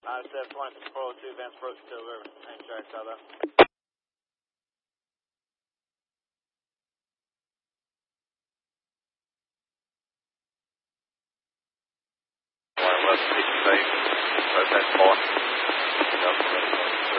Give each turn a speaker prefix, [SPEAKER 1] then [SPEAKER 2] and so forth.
[SPEAKER 1] ISF 26402, Vance approach to River. Main track, southbound.